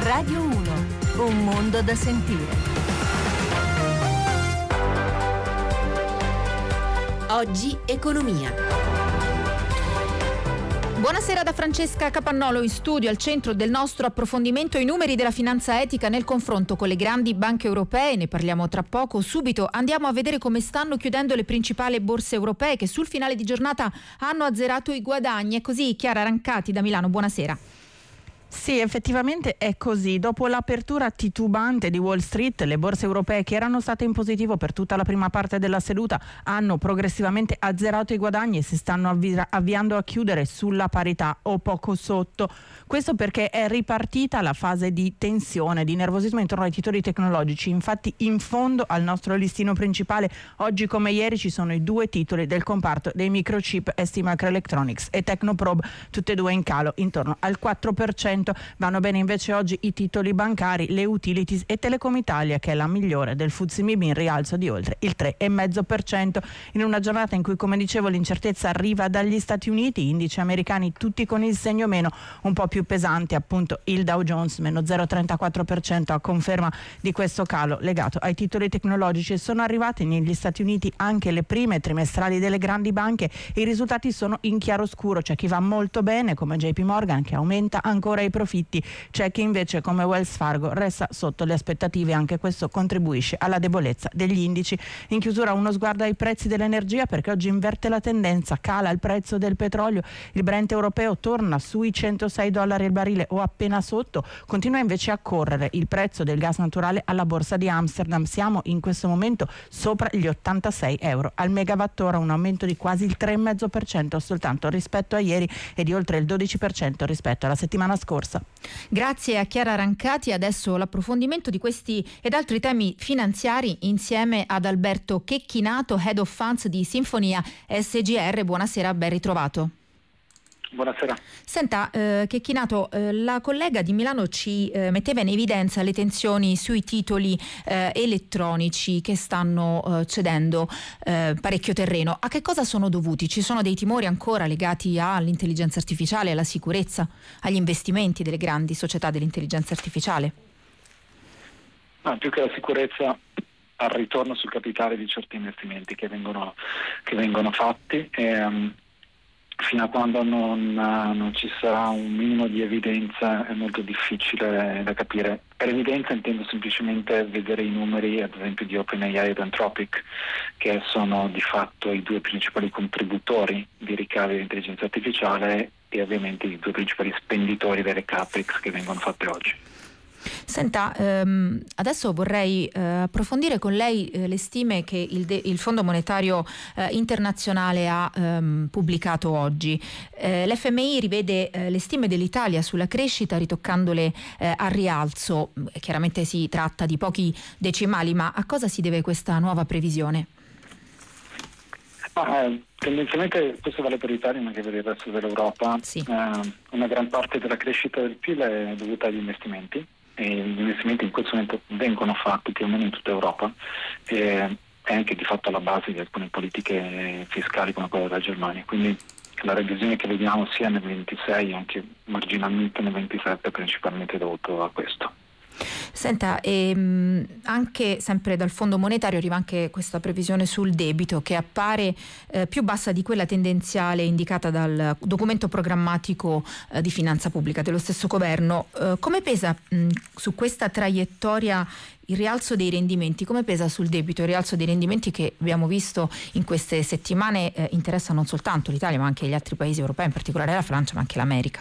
Radio 1, un mondo da sentire. Oggi economia. Buonasera da Francesca Capannolo in studio. Al centro del nostro approfondimento i numeri della finanza etica nel confronto con le grandi banche europee. Ne parliamo tra poco. Subito andiamo a vedere come stanno chiudendo le principali borse europee che sul finale di giornata hanno azzerato i guadagni. È così, Chiara Rancati da Milano, buonasera. Sì, effettivamente è così. Dopo l'apertura titubante di Wall Street, le borse europee che erano state in positivo per tutta la prima parte della seduta hanno progressivamente azzerato i guadagni e si stanno avviando a chiudere sulla parità o poco sotto. Questo perché è ripartita la fase di tensione, di nervosismo intorno ai titoli tecnologici. Infatti in fondo al nostro listino principale oggi come ieri ci sono i due titoli del comparto dei microchip, ST Microelectronics e Technoprobe, tutte e due in calo intorno al 4%. Vanno bene invece oggi i titoli bancari, le utilities e Telecom Italia, che è la migliore del FTSE MIB, in rialzo di oltre il 3,5%, in una giornata in cui, come dicevo, l'incertezza arriva dagli Stati Uniti, indici americani tutti con il segno meno, un po' più pesante appunto il Dow Jones meno 0,34% a conferma di questo calo legato ai titoli tecnologici. Sono arrivate negli Stati Uniti anche le prime trimestrali delle grandi banche e i risultati sono in chiaroscuro. C'è chi va molto bene come JP Morgan, che aumenta ancora i profitti, c'è chi invece come Wells Fargo resta sotto le aspettative. Anche questo contribuisce alla debolezza degli indici. In chiusura uno sguardo ai prezzi dell'energia, perché oggi inverte la tendenza, cala il prezzo del petrolio, il Brent europeo torna sui $106 il barile o appena sotto, continua invece a correre il prezzo del gas naturale alla borsa di Amsterdam, siamo in questo momento sopra gli €86 al megawattora, un aumento di quasi il 3,5% soltanto rispetto a ieri e di oltre il 12% rispetto alla settimana scorsa. Grazie a Chiara Rancati. Adesso l'approfondimento di questi ed altri temi finanziari insieme ad Alberto Checchinato, Head of Funds di Sinfonia SGR. Buonasera, ben ritrovato. Buonasera. Senta, Checchinato, la collega di Milano ci metteva in evidenza le tensioni sui titoli elettronici che stanno cedendo parecchio terreno. A che cosa sono dovuti? Ci sono dei timori ancora legati all'intelligenza artificiale, alla sicurezza, agli investimenti delle grandi società dell'intelligenza artificiale? Più che la sicurezza, al ritorno sul capitale di certi investimenti che vengono fatti. Fino a quando non ci sarà un minimo di evidenza è molto difficile da capire. Per evidenza intendo semplicemente vedere i numeri, ad esempio, di OpenAI ed Anthropic, che sono di fatto i due principali contributori di ricavi di intelligenza artificiale e ovviamente i due principali spenditori delle capex che vengono fatte oggi. Senta, adesso vorrei approfondire con lei le stime che il Fondo Monetario Internazionale ha pubblicato oggi. L'FMI rivede le stime dell'Italia sulla crescita ritoccandole al rialzo. Chiaramente si tratta di pochi decimali, ma a cosa si deve questa nuova previsione? Tendenzialmente questo vale per l'Italia ma anche per il resto dell'Europa. Sì. Una gran parte della crescita del PIL è dovuta agli investimenti, e gli investimenti in questo momento vengono fatti più o meno in tutta Europa e è anche di fatto alla base di alcune politiche fiscali come quella della Germania, quindi la revisione che vediamo sia nel 26 e anche marginalmente nel 27 è principalmente dovuto a questo. Senta, anche sempre dal Fondo Monetario arriva anche questa previsione sul debito che appare più bassa di quella tendenziale indicata dal documento programmatico di finanza pubblica dello stesso governo. Come pesa su questa traiettoria il rialzo dei rendimenti? Come pesa sul debito il rialzo dei rendimenti che abbiamo visto in queste settimane interessa non soltanto l'Italia ma anche gli altri paesi europei, in particolare la Francia ma anche l'America?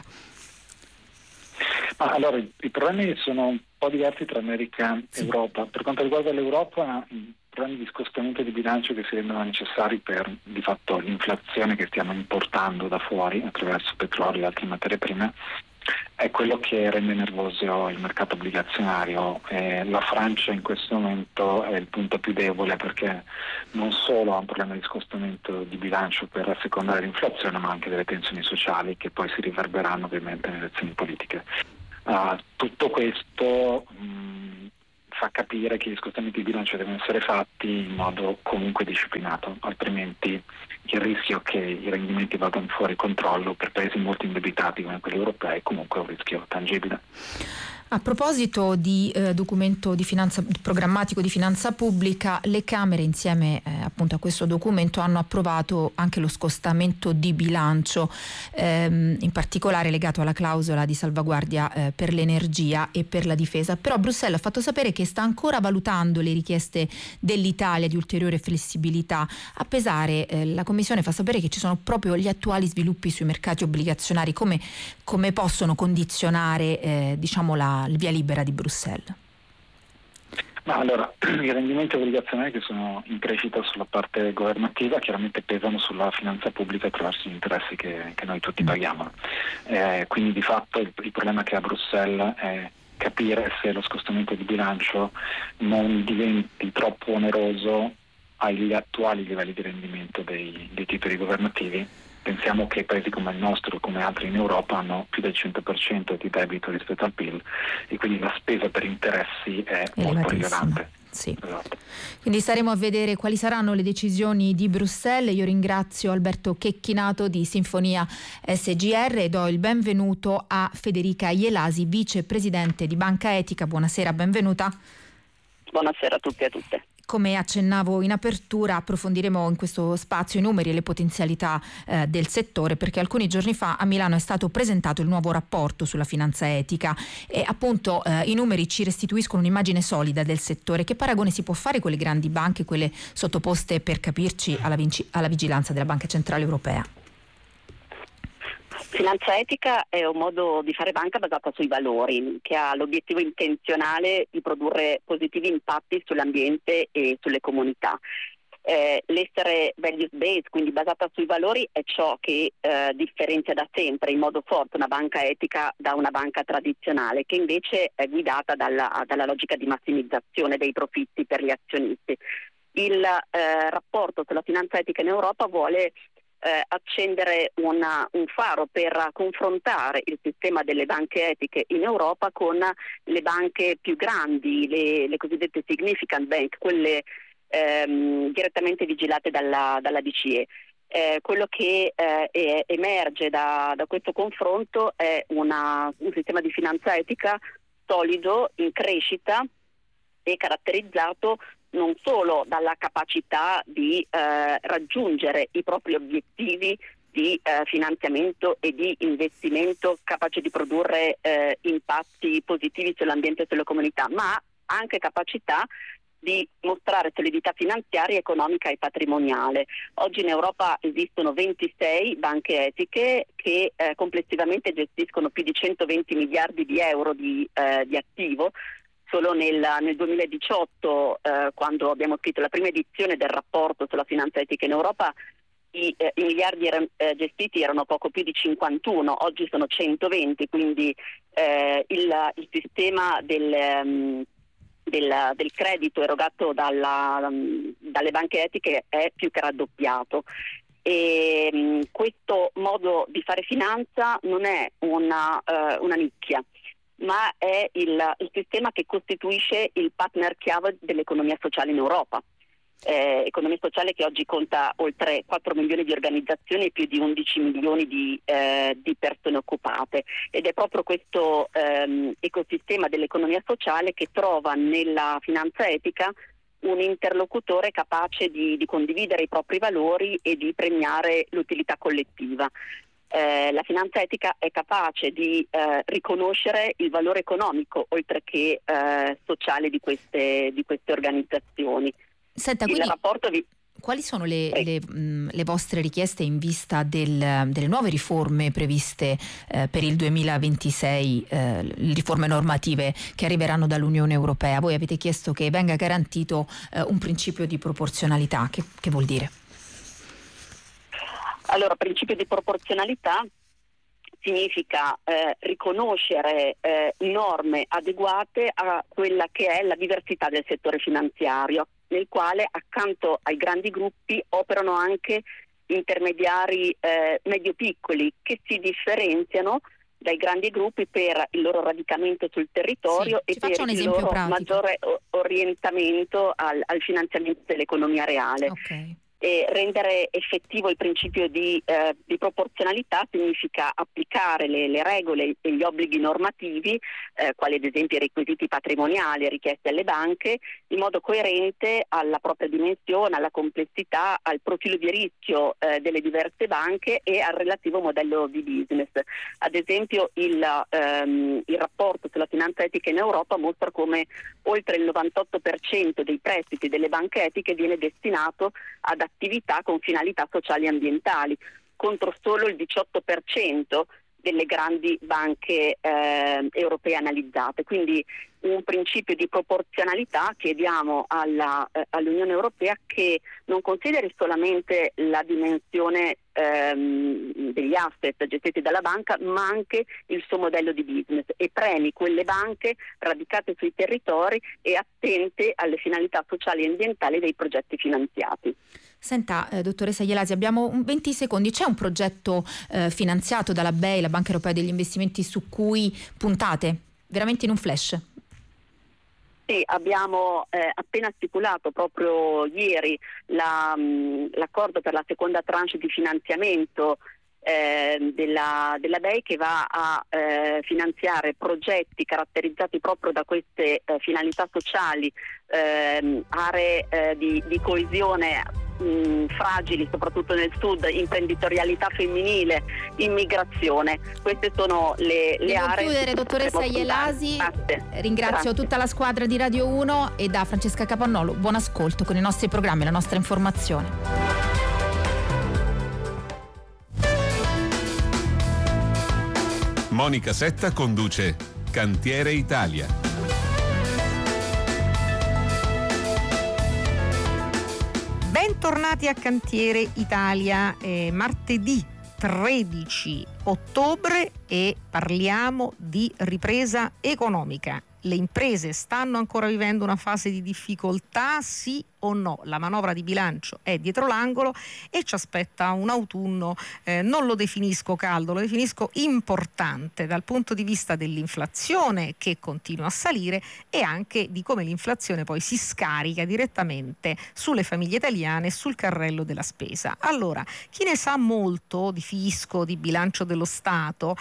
Allora, i problemi sono un po' diversi tra America e Europa. Per quanto riguarda l'Europa, i problemi di scostamento di bilancio che si rendono necessari per di fatto l'inflazione che stiamo importando da fuori attraverso petrolio e altre materie prime è quello che rende nervoso il mercato obbligazionario. La Francia in questo momento è il punto più debole perché non solo ha un problema di scostamento di bilancio per assecondare l'inflazione ma anche delle tensioni sociali che poi si riverberanno ovviamente nelle elezioni politiche. Tutto questo fa capire che gli scostamenti di bilancio devono essere fatti in modo comunque disciplinato, altrimenti il rischio che i rendimenti vadano fuori controllo per paesi molto indebitati come quelli europei comunque è un rischio tangibile. A proposito di documento di finanza programmatico di finanza pubblica, le Camere insieme appunto a questo documento hanno approvato anche lo scostamento di bilancio, in particolare legato alla clausola di salvaguardia per l'energia e per la difesa. Però Bruxelles ha fatto sapere che sta ancora valutando le richieste dell'Italia di ulteriore flessibilità. A pesare, la Commissione fa sapere che ci sono proprio gli attuali sviluppi sui mercati obbligazionari. Come possono condizionare il via libera di Bruxelles? Ma allora, i rendimenti obbligazionari che sono in crescita sulla parte governativa chiaramente pesano sulla finanza pubblica attraverso gli interessi che noi tutti paghiamo. Quindi di fatto il problema che ha Bruxelles è capire se lo scostamento di bilancio non diventi troppo oneroso agli attuali livelli di rendimento dei titoli governativi. Pensiamo che paesi come il nostro, come altri in Europa, hanno più del 100% di debito rispetto al PIL e quindi la spesa per interessi è molto rilevante. Sì. Esatto. Quindi staremo a vedere quali saranno le decisioni di Bruxelles. Io ringrazio Alberto Checchinato di Sinfonia SGR e do il benvenuto a Federica Ielasi, vicepresidente di Banca Etica. Buonasera, benvenuta. Buonasera a tutti e a tutte. Come accennavo in apertura, approfondiremo in questo spazio i numeri e le potenzialità del settore, perché alcuni giorni fa a Milano è stato presentato il nuovo rapporto sulla finanza etica e appunto i numeri ci restituiscono un'immagine solida del settore. Che paragone si può fare con le grandi banche, quelle sottoposte, per capirci, alla vigilanza della Banca Centrale Europea? Finanza etica è un modo di fare banca basata sui valori, che ha l'obiettivo intenzionale di produrre positivi impatti sull'ambiente e sulle comunità. L'essere values based, quindi basata sui valori, è ciò che differenzia da sempre in modo forte una banca etica da una banca tradizionale, che invece è guidata dalla logica di massimizzazione dei profitti per gli azionisti. Il rapporto sulla finanza etica in Europa vuole accendere un faro per confrontare il sistema delle banche etiche in Europa con le banche più grandi, le cosiddette significant bank, quelle direttamente vigilate dalla BCE. Quello che emerge da questo confronto è un sistema di finanza etica solido, in crescita e caratterizzato non solo dalla capacità di raggiungere i propri obiettivi di finanziamento e di investimento capace di produrre impatti positivi sull'ambiente e sulle comunità, ma anche capacità di mostrare solidità finanziaria, economica e patrimoniale. Oggi in Europa esistono 26 banche etiche che complessivamente gestiscono più di 120 miliardi di euro di attivo. Solo nel 2018, quando abbiamo scritto la prima edizione del rapporto sulla finanza etica in Europa, i miliardi gestiti erano poco più di 51, oggi sono 120, quindi il sistema del credito erogato dalle banche etiche è più che raddoppiato. E questo modo di fare finanza non è una nicchia, ma è il sistema che costituisce il partner chiave dell'economia sociale in Europa. Economia sociale che oggi conta oltre 4 milioni di organizzazioni e più di 11 milioni di persone occupate, ed è proprio questo ecosistema dell'economia sociale che trova nella finanza etica un interlocutore capace di condividere i propri valori e di premiare l'utilità collettiva. La finanza etica è capace di riconoscere il valore economico oltre che sociale di queste organizzazioni. Senta, quindi quali sono le vostre richieste in vista delle nuove riforme previste per il 2026, riforme normative che arriveranno dall'Unione Europea? Voi avete chiesto che venga garantito un principio di proporzionalità. Che vuol dire? Allora, principio di proporzionalità significa riconoscere norme adeguate a quella che è la diversità del settore finanziario, nel quale accanto ai grandi gruppi operano anche intermediari medio-piccoli che si differenziano dai grandi gruppi per il loro radicamento sul territorio e per il loro maggiore orientamento al finanziamento dell'economia reale. Okay. E rendere effettivo il principio di proporzionalità significa applicare le regole e gli obblighi normativi, quali ad esempio i requisiti patrimoniali richiesti alle banche, in modo coerente alla propria dimensione, alla complessità, al profilo di rischio delle diverse banche e al relativo modello di business. Ad esempio il rapporto sulla finanza etica in Europa mostra come oltre il 98% dei prestiti delle banche etiche viene destinato ad attività con finalità sociali e ambientali, contro solo il 18% delle grandi banche europee analizzate. Quindi un principio di proporzionalità chiediamo all'Unione Europea che non consideri solamente la dimensione degli asset gestiti dalla banca, ma anche il suo modello di business, e premi quelle banche radicate sui territori e attente alle finalità sociali e ambientali dei progetti finanziati. Senta, dottoressa Ielasi, abbiamo 20 secondi. C'è un progetto finanziato dalla BEI, la Banca Europea degli Investimenti, su cui puntate veramente in un flash? Sì, abbiamo appena stipulato proprio ieri l'accordo per la seconda tranche di finanziamento della BEI, che va a finanziare progetti caratterizzati proprio da queste finalità sociali, aree di coesione fragili, soprattutto nel sud, imprenditorialità femminile, immigrazione. Queste sono le aree. Concludere, dottoressa Ielasi. Ringrazio Grazie. tutta la squadra di Radio 1 e da Francesca Capannolo buon ascolto con i nostri programmi e la nostra informazione. Monica Setta conduce Cantiere Italia. Bentornati a Cantiere Italia, martedì 13 ottobre, e parliamo di ripresa economica. Le imprese stanno ancora vivendo una fase di difficoltà, sì o no? La manovra di bilancio è dietro l'angolo e ci aspetta un autunno, non lo definisco caldo, lo definisco importante dal punto di vista dell'inflazione, che continua a salire, e anche di come l'inflazione poi si scarica direttamente sulle famiglie italiane e sul carrello della spesa. Allora, chi ne sa molto di fisco, di bilancio dello Stato,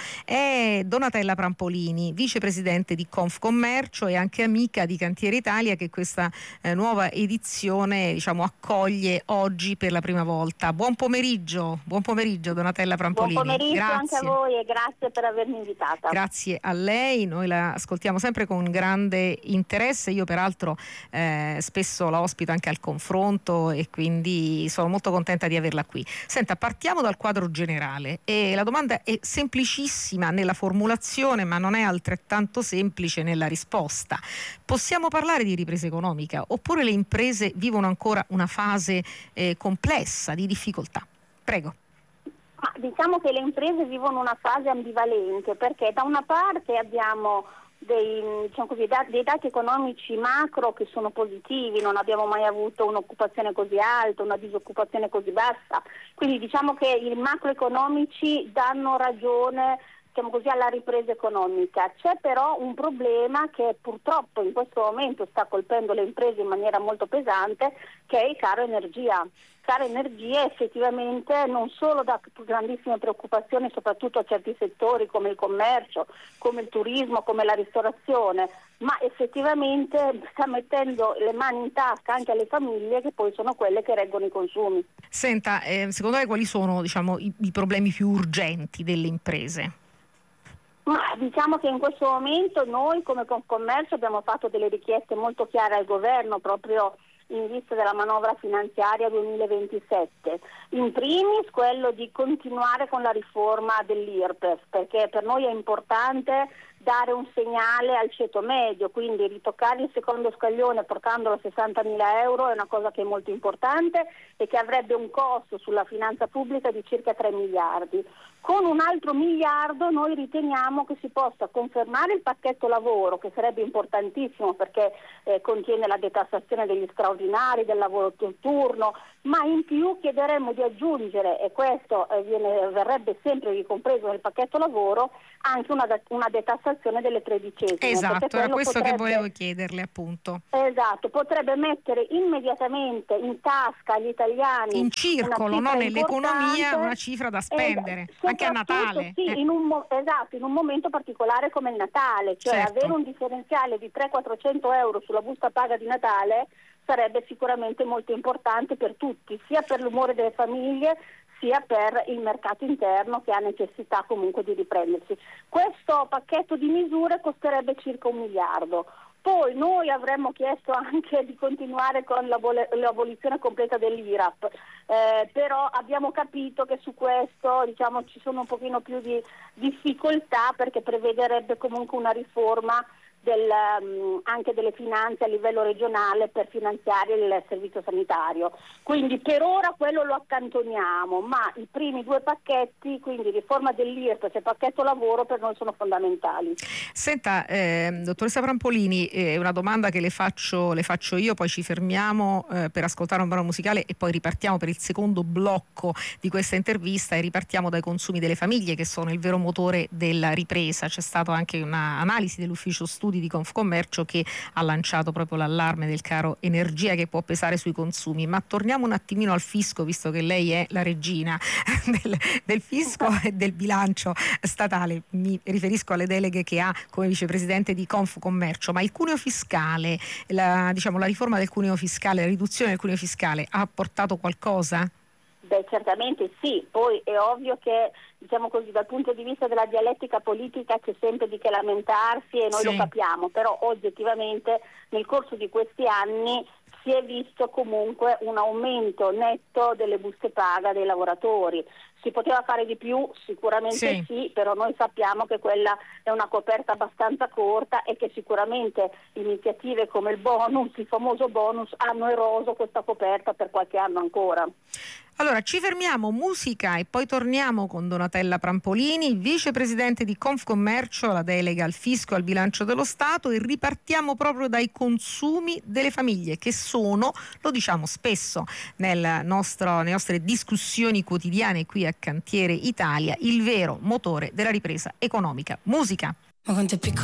è Donatella Prampolini, vicepresidente di Confcommercio e anche amica di Cantiere Italia, che questa nuova edizione accoglie oggi per la prima volta. Buon pomeriggio Donatella Prampolini. Buon pomeriggio. Grazie. Anche a voi e grazie per avermi invitata. Grazie a lei, noi la ascoltiamo sempre con grande interesse. Io peraltro spesso la ospito anche al confronto e quindi sono molto contenta di averla qui. Senta, partiamo dal quadro generale e la domanda è semplicissima nella formulazione, ma non è altrettanto semplice nella risposta. Possiamo parlare di ripresa economica oppure le imprese vivono ancora una fase complessa di difficoltà? Prego. Diciamo che le imprese vivono una fase ambivalente, perché da una parte abbiamo dei dati economici macro che sono positivi, non abbiamo mai avuto un'occupazione così alta, una disoccupazione così bassa, quindi diciamo che i macroeconomici danno ragione alla ripresa economica. C'è però un problema che purtroppo in questo momento sta colpendo le imprese in maniera molto pesante, che è il caro energia. Caro energia effettivamente non solo dà grandissime preoccupazioni soprattutto a certi settori come il commercio, come il turismo, come la ristorazione, ma effettivamente sta mettendo le mani in tasca anche alle famiglie, che poi sono quelle che reggono i consumi. Senta, secondo lei quali sono i problemi più urgenti delle imprese? Ma diciamo che in questo momento noi come Confcommercio abbiamo fatto delle richieste molto chiare al governo proprio in vista della manovra finanziaria 2027. In primis quello di continuare con la riforma dell'IRPEF, perché per noi è importante dare un segnale al ceto medio, quindi ritoccare il secondo scaglione portandolo a 60.000 euro è una cosa che è molto importante e che avrebbe un costo sulla finanza pubblica di circa 3 miliardi. Con un altro miliardo noi riteniamo che si possa confermare il pacchetto lavoro, che sarebbe importantissimo perché contiene la detassazione degli straordinari, del lavoro notturno, ma in più chiederemmo di aggiungere, e questo verrebbe sempre ricompreso nel pacchetto lavoro, anche una detassazione delle tredicesime. Esatto, era questo che volevo chiederle, appunto. Esatto, potrebbe mettere immediatamente in tasca agli italiani, in circolo, no? Nell'economia, una cifra da spendere, anche a Natale. Sì, in un momento particolare come il Natale, cioè certo. Avere un differenziale di 300-400 euro sulla busta paga di Natale sarebbe sicuramente molto importante per tutti, sia per l'umore delle famiglie, sia per il mercato interno che ha necessità comunque di riprendersi. Questo pacchetto di misure costerebbe circa 1 miliardo. Poi noi avremmo chiesto anche di continuare con l'abolizione completa dell'IRAP, però abbiamo capito che su questo ci sono un pochino più di difficoltà, perché prevederebbe comunque una riforma anche delle finanze a livello regionale per finanziare il servizio sanitario. Quindi per ora quello lo accantoniamo, ma i primi 2 pacchetti, quindi riforma dell'IRPEF e pacchetto lavoro, per noi sono fondamentali. Senta, dottoressa Prampolini, una domanda che le faccio io, poi ci fermiamo per ascoltare un brano musicale e poi ripartiamo per il secondo blocco di questa intervista e ripartiamo dai consumi delle famiglie, che sono il vero motore della ripresa. C'è stata anche un'analisi dell'ufficio studi di Confcommercio che ha lanciato proprio l'allarme del caro energia che può pesare sui consumi. Ma torniamo un attimino al fisco, visto che lei è la regina del fisco e del bilancio statale. Mi riferisco alle deleghe che ha come vicepresidente di Confcommercio, ma il cuneo fiscale, la riforma del cuneo fiscale, la riduzione del cuneo fiscale ha portato qualcosa? Beh, certamente sì, poi è ovvio che dal punto di vista della dialettica politica c'è sempre di che lamentarsi e noi lo capiamo, però oggettivamente nel corso di questi anni si è visto comunque un aumento netto delle buste paga dei lavoratori. Si poteva fare di più? Sicuramente sì, però noi sappiamo che quella è una coperta abbastanza corta e che sicuramente iniziative come il famoso bonus, hanno eroso questa coperta per qualche anno ancora. Allora ci fermiamo, musica, e poi torniamo con Donatella Prampolini, vicepresidente di Confcommercio, la delega al fisco e al bilancio dello Stato, e ripartiamo proprio dai consumi delle famiglie, che sono, lo diciamo spesso nelle nostre discussioni quotidiane qui a Cantiere Italia, il vero motore della ripresa economica. Musica. Ma quanto è piccola